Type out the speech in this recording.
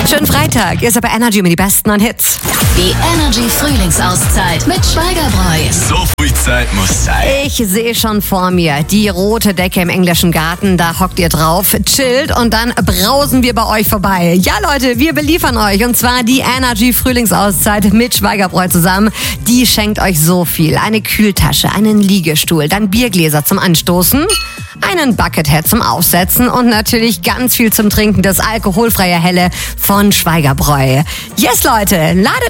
Schönen Freitag. Ihr seid bei Energy mit die besten neuen Hits. Die Energy Frühlingsauszeit mit Schweigerbräu. So viel Zeit muss sein. Ich sehe schon vor mir die rote Decke im englischen Garten. Da hockt ihr drauf, chillt und dann brausen wir bei euch vorbei. Ja, Leute, wir beliefern euch. Und zwar die Energy Frühlingsauszeit mit Schweigerbräu zusammen. Die schenkt euch so viel. Eine Kühltasche, einen Liegestuhl, dann Biergläser zum Anstoßen, einen Buckethead zum Aufsetzen und natürlich ganz viel zum Trinken. Das alkoholfreie Helle von Schweigerbräu. Yes, Leute, ladet